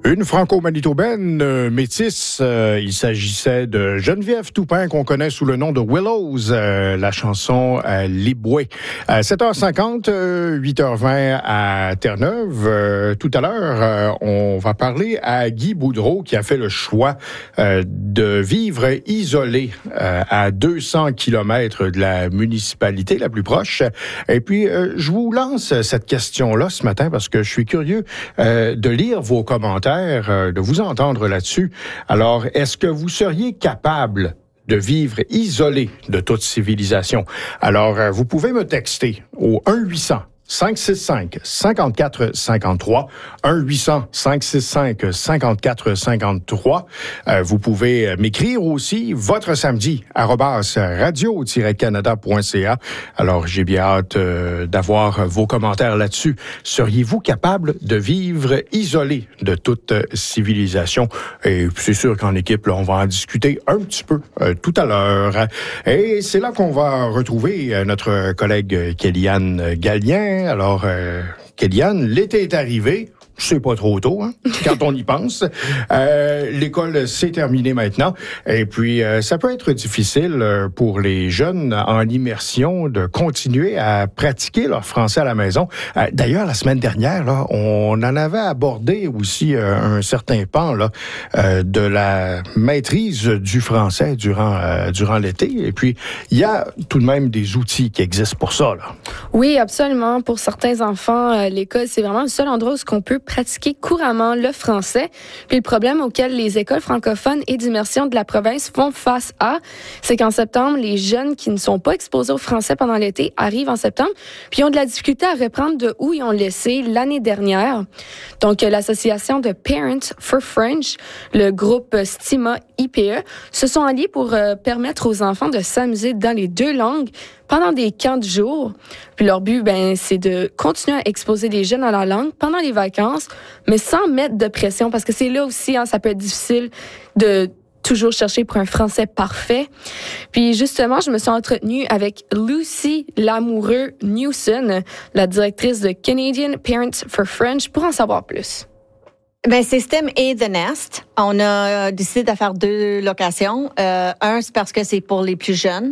Une franco-manitobaine métisse. Il s'agissait de Geneviève Toupin, qu'on connaît sous le nom de Willows, la chanson Liboué. 7h50, 8h20 à Terre-Neuve. Tout à l'heure, on va parler à Guy Boudreau, qui a fait le choix de vivre isolé à 200 kilomètres de la municipalité la plus proche. Et puis, je vous lance cette question-là ce matin parce que je suis curieux de lire vos commentaires, de vous entendre là-dessus. Alors, est-ce que vous seriez capable de vivre isolé de toute civilisation? Alors, vous pouvez me texter au 1-800-565-5453, 1-800-565-5453. Vous pouvez m'écrire aussi votre samedi @radio-canada.ca. Alors, j'ai bien hâte d'avoir vos commentaires là-dessus. Seriez-vous capable de vivre isolé de toute civilisation? Et c'est sûr qu'en équipe, là, on va en discuter un petit peu tout à l'heure. Et c'est là qu'on va retrouver notre collègue Kéliane Gallien. Alors, Kéliane, l'été est arrivé. C'est pas trop tôt, hein, quand on y pense. L'école s'est terminée maintenant. Et puis, ça peut être difficile pour les jeunes en immersion de continuer à pratiquer leur français à la maison. D'ailleurs, la semaine dernière, là, on en avait abordé aussi un certain pan là, de la maîtrise du français durant l'été. Et puis, il y a tout de même des outils qui existent pour ça, là. Oui, absolument. Pour certains enfants, l'école, c'est vraiment le seul endroit où on peut pratiquer couramment le français. Puis le problème auquel les écoles francophones et d'immersion de la province font face à, c'est qu'en septembre, les jeunes qui ne sont pas exposés au français pendant l'été arrivent en septembre, puis ont de la difficulté à reprendre de où ils ont laissé l'année dernière. Donc, l'association de Parents for French, le groupe Stima IPE, se sont alliés pour permettre aux enfants de s'amuser dans les deux langues pendant des camps de jour. Puis leur but, c'est de continuer à exposer les jeunes à la langue pendant les vacances, mais sans mettre de pression, parce que c'est là aussi, ça peut être difficile de toujours chercher pour un français parfait. Puis justement, je me suis entretenue avec Lucy Lamoureux-Newson, la directrice de Canadian Parents for French, pour en savoir plus. C'est STEM et The Nest. On a décidé de faire 2 locations. Un, c'est parce que c'est pour les plus jeunes,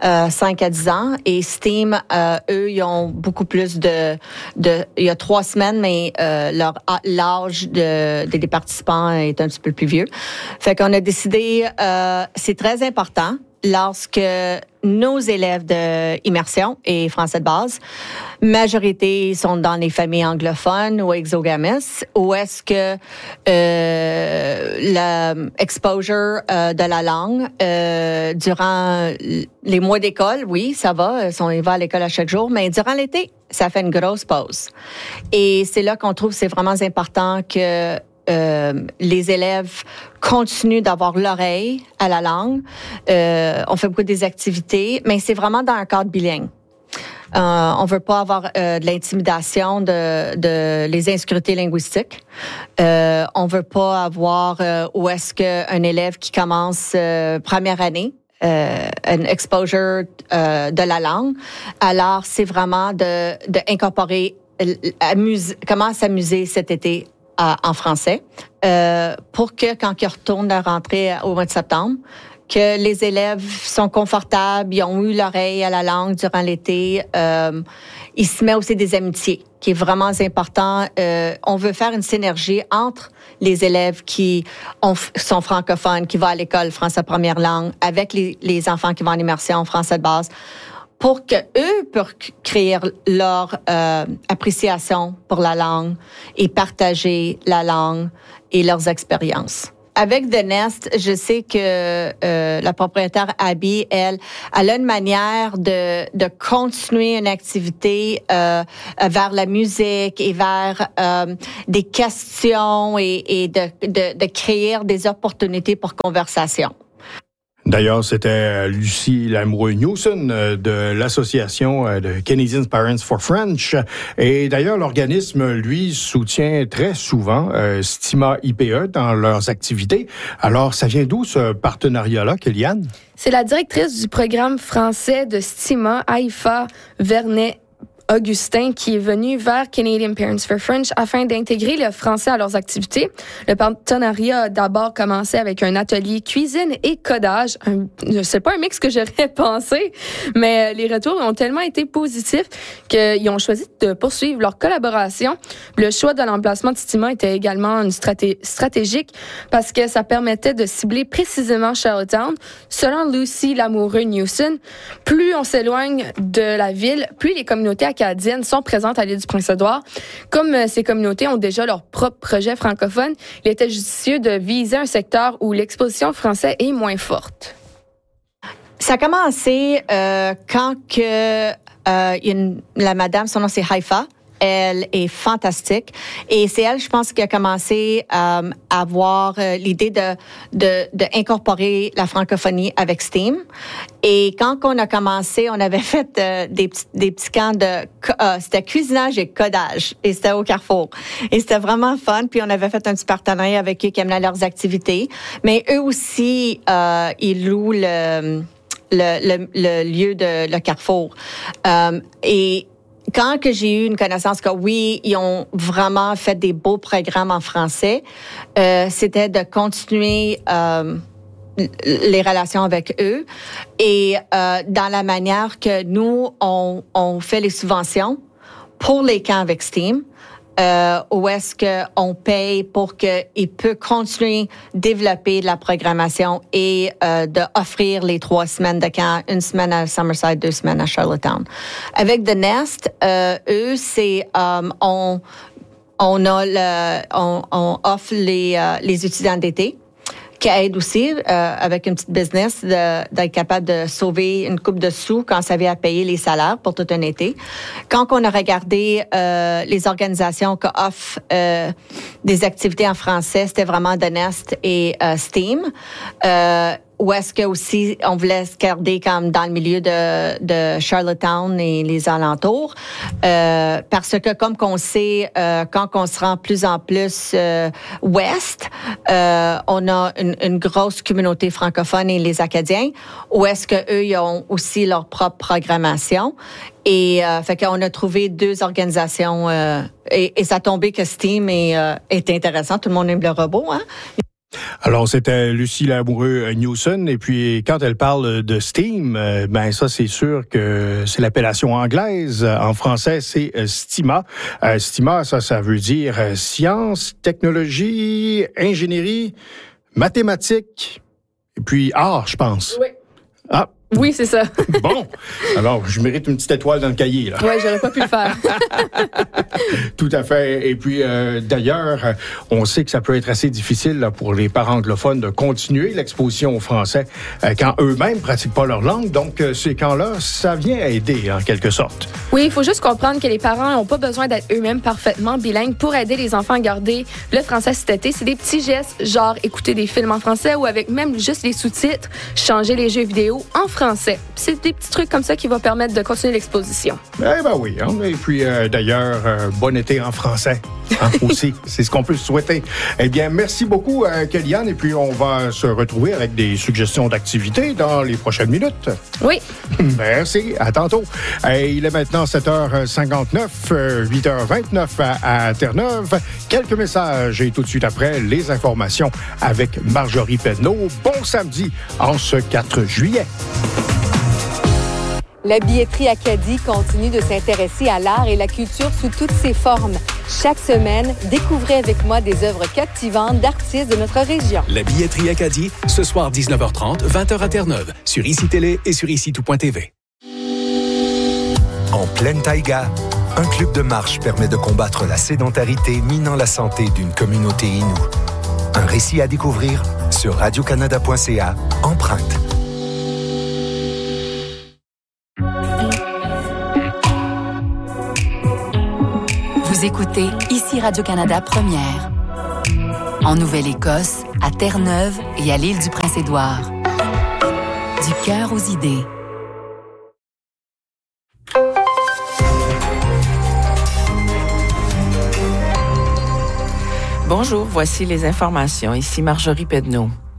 5 à 10 ans. Et STEAM, eux, ils ont beaucoup plus il y a 3 semaines, mais l'âge des participants est un petit peu plus vieux. Fait qu'on a décidé, c'est très important lorsque nos élèves de immersion et français de base, majorité sont dans les familles anglophones ou exogames, où est-ce que l'exposure de la langue durant les mois d'école, oui, ça va, on va à l'école à chaque jour, mais durant l'été, ça fait une grosse pause. Et c'est là qu'on trouve que c'est vraiment important que les élèves continuent d'avoir l'oreille à la langue. On fait beaucoup des activités, mais c'est vraiment dans un cadre bilingue. On veut pas avoir de l'intimidation, de les insécurités linguistiques. On veut pas avoir où est-ce qu'un élève qui commence première année, une exposure de la langue. Alors, c'est vraiment de incorporer comment s'amuser cet été en français, pour que quand ils retournent à rentrer au mois de septembre, que les élèves sont confortables, ils ont eu l'oreille à la langue durant l'été. Il se met aussi des amitiés, qui est vraiment important. On veut faire une synergie entre les élèves qui sont francophones, qui vont à l'école français première langue, avec les enfants qui vont en immersion français de base, pour que eux puissent créer leur appréciation pour la langue et partager la langue et leurs expériences. Avec The Nest, je sais que la propriétaire Abby, elle a une manière de continuer une activité vers la musique et vers des questions et de créer des opportunités pour conversation. D'ailleurs, c'était Lucy Lamoureux-Newson de l'association de Canadian Parents for French. Et d'ailleurs, l'organisme, lui, soutient très souvent Stima IPE dans leurs activités. Alors, ça vient d'où ce partenariat-là, Kéliane? C'est la directrice du programme français de Stima, Aïfa Vernet Augustin, qui est venu vers Canadian Parents for French afin d'intégrer le français à leurs activités. Le partenariat a d'abord commencé avec un atelier cuisine et codage. C'est pas un mix que j'aurais pensé, mais les retours ont tellement été positifs qu'ils ont choisi de poursuivre leur collaboration. Le choix de l'emplacement de Stima était également une stratégique parce que ça permettait de cibler précisément Charlottetown. Selon Lucy Lamoureux-Newson, plus on s'éloigne de la ville, plus les communautés acadiennes sont présentes à l'île du Prince-Édouard. Comme ces communautés ont déjà leur propre projet francophone, il était judicieux de viser un secteur où l'exposition française est moins forte. Ça a commencé quand la madame, son nom c'est Haifa. Elle est fantastique. Et c'est elle, je pense, qui a commencé à avoir l'idée de incorporer la francophonie avec STEAM. Et quand on a commencé, on avait fait des petits camps c'était cuisinage et codage. Et c'était au Carrefour. Et c'était vraiment fun. Puis on avait fait un petit partenariat avec eux qui amenaient leurs activités. Mais eux aussi, ils louent le lieu de le Carrefour. Et quand que j'ai eu une connaissance que oui, ils ont vraiment fait des beaux programmes en français, c'était de continuer les relations avec eux et dans la manière que nous, on fait les subventions pour les camps avec STEAM, où est-ce qu'on paye pour qu'ils puissent continuer à développer de la programmation et d'offrir les 3 semaines de camp, 1 semaine à Summerside, 2 semaines à Charlottetown. Avec The Nest, eux, c'est on offre les étudiants d'été qui aide aussi avec une petite business d'être capable de sauver une coupe de sous quand ça vient à payer les salaires pour tout un été. Quand on a regardé les organisations qui offrent des activités en français, c'était vraiment The Nest et STEAM. Ou est-ce que aussi on voulait se garder comme dans le milieu de Charlottetown et les alentours, parce que comme qu'on sait, quand on se rend plus en plus ouest, on a une grosse communauté francophone et les Acadiens, ou est-ce que eux ils ont aussi leur propre programmation. Et fait qu'on a trouvé 2 organisations et ça a tombé que STEAM est intéressant. Tout le monde aime le robot, hein? Alors, c'était Lucy Lamoureux-Newson. Et puis, quand elle parle de STEAM, ben ça, c'est sûr que c'est l'appellation anglaise. En français, c'est STIMA. STIMA, ça veut dire sciences, technologie, ingénierie, mathématiques, et puis art, je pense. Oui. Ah. Oui, c'est ça. Bon. Alors, je mérite une petite étoile dans le cahier, là. Oui, j'aurais pas pu le faire. Tout à fait. Et puis, d'ailleurs, on sait que ça peut être assez difficile là, pour les parents anglophones de continuer l'exposition au français quand eux-mêmes pratiquent pas leur langue. Donc, ces camps-là, ça vient aider, en quelque sorte. Oui, il faut juste comprendre que les parents n'ont pas besoin d'être eux-mêmes parfaitement bilingues pour aider les enfants à garder le français cet été. C'est des petits gestes, genre écouter des films en français ou avec même juste les sous-titres, changer les jeux vidéo en français. C'est des petits trucs comme ça qui vont permettre de continuer l'exposition. Eh ben oui. Hein? Et puis, d'ailleurs, bon été en français. Hein, aussi, c'est ce qu'on peut souhaiter. Eh bien, merci beaucoup, Kellyanne. Et puis, on va se retrouver avec des suggestions d'activités dans les prochaines minutes. Oui. Merci. À tantôt. Il est maintenant 7h59, 8h29 à Terre-Neuve. Quelques messages et tout de suite après, les informations avec Marjorie Pedneau. Bon samedi en ce 4 juillet. La billetterie Acadie continue de s'intéresser à l'art et la culture sous toutes ses formes. Chaque semaine, découvrez avec moi des œuvres captivantes d'artistes de notre région. La billetterie Acadie, ce soir 19h30, 20h à Terre-Neuve, sur ICI Télé et sur ICI-tout.tv. En pleine taïga, un club de marche permet de combattre la sédentarité minant la santé d'une communauté inoue. Un récit à découvrir sur radiocanada.ca, Empreinte. Vous écoutez ici Radio-Canada Première. En Nouvelle-Écosse, à Terre-Neuve et à l'île du Prince-Édouard. Du cœur aux idées. Bonjour, voici les informations. Ici Marjorie Pedneau.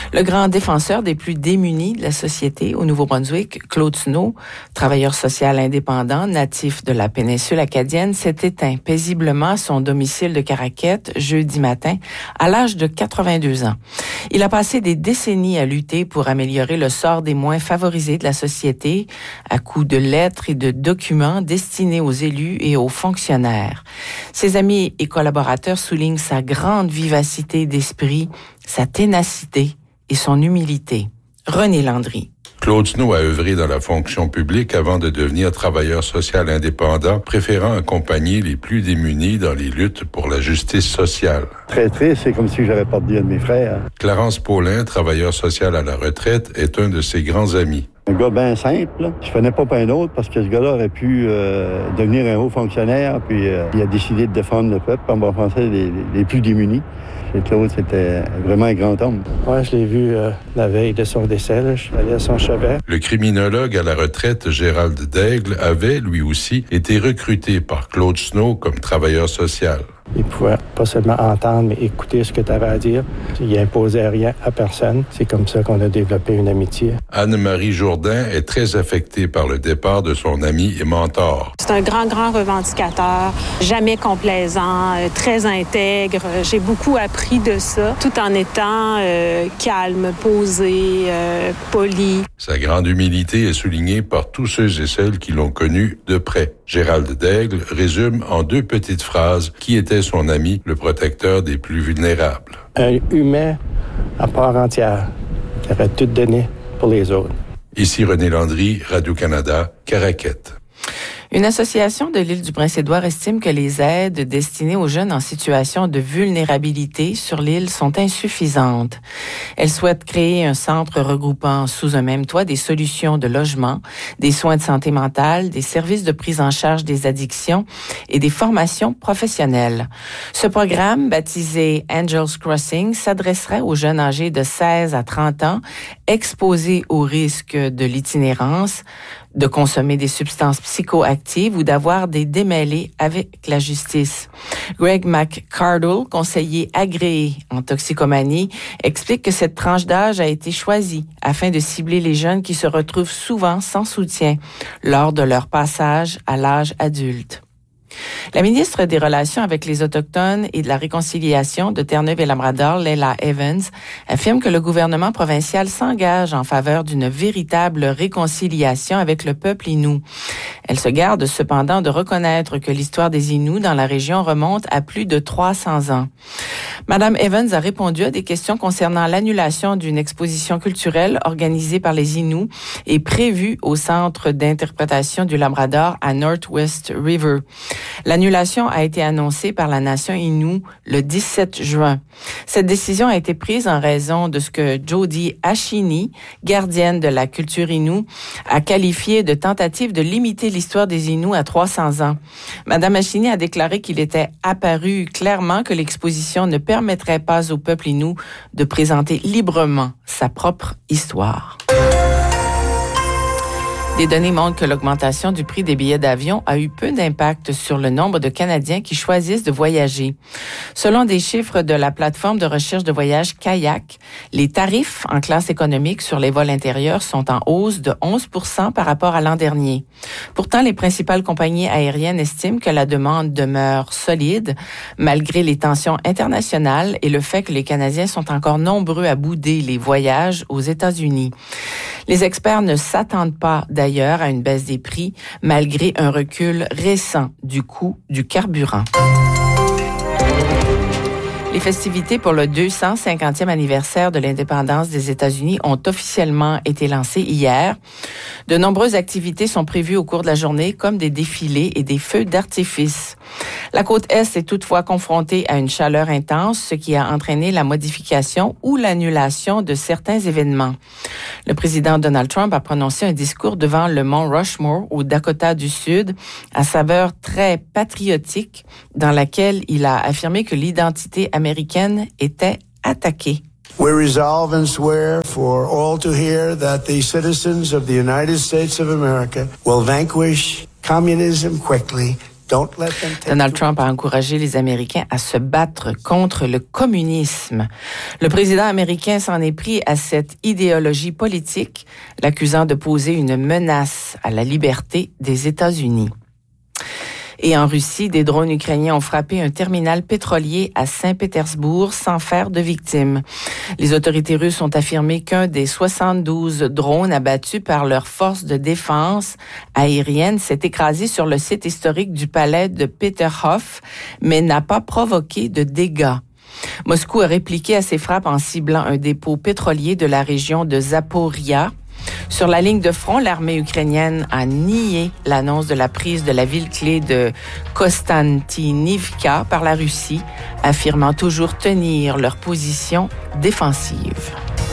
Le grand défenseur des plus démunis de la société au Nouveau-Brunswick, Claude Snow, travailleur social indépendant, natif de la péninsule acadienne, s'est éteint paisiblement à son domicile de Caraquette jeudi matin à l'âge de 82 ans. Il a passé des décennies à lutter pour améliorer le sort des moins favorisés de la société à coups de lettres et de documents destinés aux élus et aux fonctionnaires. Ses amis et collaborateurs soulignent sa grande vivacité d'esprit, sa ténacité et son humilité. René Landry. Claude Snow a œuvré dans la fonction publique avant de devenir travailleur social indépendant, préférant accompagner les plus démunis dans les luttes pour la justice sociale. Très triste, c'est comme si j'avais perdu un de mes frères. Clarence Paulin, travailleur social à la retraite, est un de ses grands amis. Un gars bien simple, là. Je connais pas un autre parce que ce gars-là aurait pu devenir un haut fonctionnaire, puis il a décidé de défendre le peuple en bon français les plus démunis. Et Claude, c'était vraiment un grand homme. Ouais, je l'ai vu la veille de son décès. Là. Je suis allé à son chevet. Le criminologue à la retraite, Gérald Daigle, avait, lui aussi, été recruté par Claude Snow comme travailleur social. Il pouvait pas seulement entendre, mais écouter ce que tu avais à dire. Il imposait rien à personne. C'est comme ça qu'on a développé une amitié. Anne-Marie Jourdain est très affectée par le départ de son ami et mentor. C'est un grand revendicateur, jamais complaisant, très intègre. J'ai beaucoup appris de ça, tout en étant calme, posé, poli. Sa grande humilité est soulignée par tous ceux et celles qui l'ont connu de près. Gérald Daigle résume en 2 petites phrases qui était son ami, le protecteur des plus vulnérables. Un humain à part entière qui aurait tout donné pour les autres. Ici René Landry, Radio-Canada, Caraquette. Une association de l'île du Prince-Édouard estime que les aides destinées aux jeunes en situation de vulnérabilité sur l'île sont insuffisantes. Elle souhaite créer un centre regroupant sous un même toit des solutions de logement, des soins de santé mentale, des services de prise en charge des addictions et des formations professionnelles. Ce programme, baptisé Angels Crossing, s'adresserait aux jeunes âgés de 16 à 30 ans exposés au risque de l'itinérance, de consommer des substances psychoactives ou d'avoir des démêlés avec la justice. Greg McCardle, conseiller agréé en toxicomanie, explique que cette tranche d'âge a été choisie afin de cibler les jeunes qui se retrouvent souvent sans soutien lors de leur passage à l'âge adulte. La ministre des Relations avec les Autochtones et de la Réconciliation de Terre-Neuve et Labrador, Leila Evans, affirme que le gouvernement provincial s'engage en faveur d'une véritable réconciliation avec le peuple Innu. Elle se garde cependant de reconnaître que l'histoire des Inuits dans la région remonte à plus de 300 ans. Madame Evans a répondu à des questions concernant l'annulation d'une exposition culturelle organisée par les Inuits et prévue au Centre d'interprétation du Labrador à Northwest River. L'annulation a été annoncée par la nation Innu le 17 juin. Cette décision a été prise en raison de ce que Jody Ashini, gardienne de la culture Innu, a qualifié de tentative de limiter l'histoire des Inuits à 300 ans. Madame Ashini a déclaré qu'il était apparu clairement que l'exposition ne permettrait pas au peuple Innu de présenter librement sa propre histoire. Des données montrent que l'augmentation du prix des billets d'avion a eu peu d'impact sur le nombre de Canadiens qui choisissent de voyager. Selon des chiffres de la plateforme de recherche de voyage Kayak, les tarifs en classe économique sur les vols intérieurs sont en hausse de 11% par rapport à l'an dernier. Pourtant, les principales compagnies aériennes estiment que la demande demeure solide malgré les tensions internationales et le fait que les Canadiens sont encore nombreux à bouder les voyages aux États-Unis. Les experts ne s'attendent pas d'ailleurs à une baisse des prix malgré un recul récent du coût du carburant. Les festivités pour le 250e anniversaire de l'indépendance des États-Unis ont officiellement été lancées hier. De nombreuses activités sont prévues au cours de la journée, comme des défilés et des feux d'artifice. La côte Est est toutefois confrontée à une chaleur intense, ce qui a entraîné la modification ou l'annulation de certains événements. Le président Donald Trump a prononcé un discours devant le mont Rushmore, au Dakota du Sud, à saveur très patriotique, dans laquelle il a affirmé que l'identité américaine était attaquée. We resolve and swear for all to hear that the citizens of the United States of America will vanquish communism quickly Donald Trump a encouragé les Américains à se battre contre le communisme. Le président américain s'en est pris à cette idéologie politique, l'accusant de poser une menace à la liberté des États-Unis. Et en Russie, des drones ukrainiens ont frappé un terminal pétrolier à Saint-Pétersbourg sans faire de victimes. Les autorités russes ont affirmé qu'un des 72 drones abattus par leurs forces de défense aérienne s'est écrasé sur le site historique du palais de Peterhof, mais n'a pas provoqué de dégâts. Moscou a répliqué à ces frappes en ciblant un dépôt pétrolier de la région de Zaporia. Sur la ligne de front, l'armée ukrainienne a nié l'annonce de la prise de la ville clé de Kostantinivka par la Russie, affirmant toujours tenir leur position défensive.